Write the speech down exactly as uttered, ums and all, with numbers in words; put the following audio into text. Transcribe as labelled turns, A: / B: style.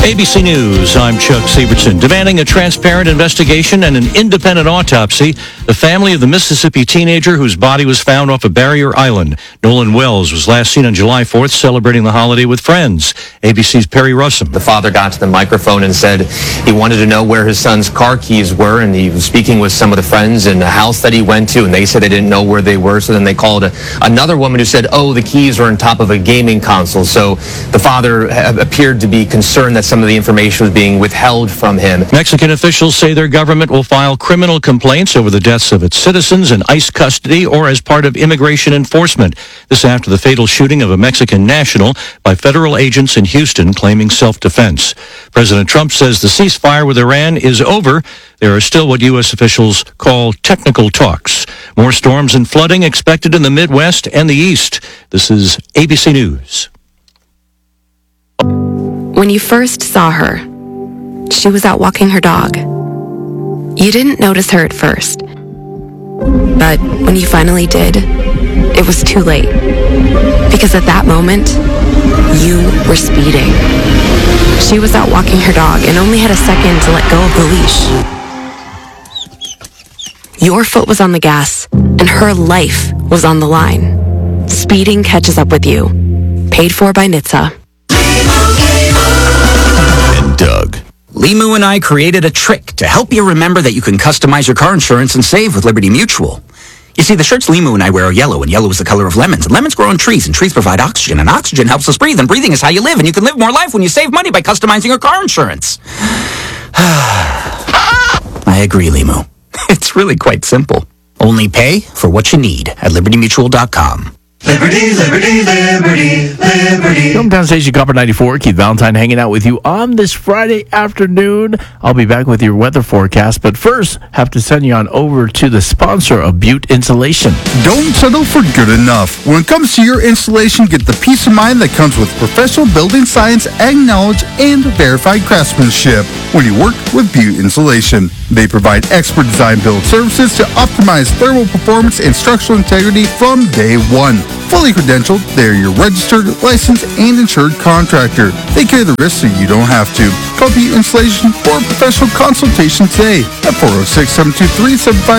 A: A B C News, I'm Chuck Sievertson. Demanding a transparent investigation and an independent autopsy, the family of the Mississippi teenager whose body was found off of Barrier Island, Nolan Wells, was last seen on July fourth celebrating the holiday with friends. A B C's Perry Russum.
B: The father got to the microphone and said he wanted to know where his son's car keys were, and he was speaking with some of the friends in the house that he went to, and they said they didn't know where they were. So then they called a, another woman who said, oh, the keys are on top of a gaming console. So the father ha- appeared to be concerned that some of the information was being withheld from him.
A: Mexican officials say their government will file criminal complaints over the deaths of its citizens in ICE custody or as part of immigration enforcement. This after the fatal shooting of a Mexican national by federal agents in Houston claiming self-defense. President Trump says the ceasefire with Iran is over. There are still what U S officials call technical talks. More storms and flooding expected in the Midwest and the East. This is A B C News.
C: When you first saw her, she was out walking her dog. You didn't notice her at first. But when you finally did, it was too late. Because at that moment, you were speeding. She was out walking her dog and only had a second to let go of the leash. Your foot was on the gas, and her life was on the line. Speeding catches up with you. Paid for by N H T S A.
D: And Doug.
E: Limu and I created a trick to help you remember that you can customize your car insurance and save with Liberty Mutual. You see, the shirts Limu and I wear are yellow, and yellow is the color of lemons. And lemons grow on trees, and trees provide oxygen, and oxygen helps us breathe, and breathing is how you live, and you can live more life when you save money by customizing your car insurance. I agree, Limu. It's really quite simple. Only pay for what you need at liberty mutual dot com.
F: Liberty, liberty, liberty, liberty.
G: Hometown Station Copper ninety-four. Keith Valentine hanging out with you on this Friday afternoon. I'll be back with your weather forecast, but first, have to send you on over to the sponsor of Butte Insulation.
H: Don't settle for good enough. When it comes to your installation, get the peace of mind that comes with professional building science, ag knowledge, and verified craftsmanship when you work with Butte Insulation. They provide expert design build services to optimize thermal performance and structural integrity from day one. Fully credentialed, they are your registered, licensed, and insured contractor. They carry the risk so you don't have to. Call Butte Insulation for a professional consultation today at four oh six, seven two three, seven five